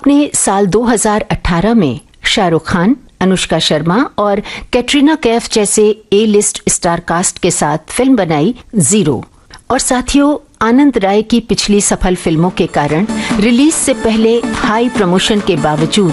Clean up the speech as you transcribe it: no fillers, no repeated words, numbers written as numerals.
आपने साल 2018 में शाहरुख खान, अनुष्का शर्मा और कैटरीना कैफ जैसे ए लिस्ट स्टार कास्ट के साथ फिल्म बनाई जीरो। और साथियों, आनंद राय की पिछली सफल फिल्मों के कारण रिलीज से पहले हाई प्रमोशन के बावजूद